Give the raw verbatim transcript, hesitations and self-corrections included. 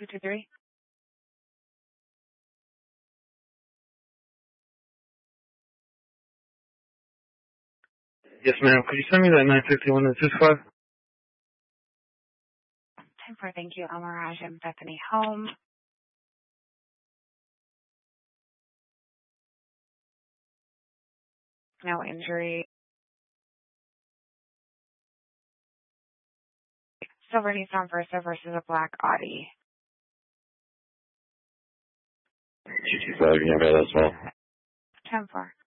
two two three. Yes, ma'am. Could you send me that nine fifty-one and sixty-five? ten four, thank you. Amaraj and Bethany home. No injury. Silver Nissan Versa versus a black Audi. two two five, you have that as well. ten four.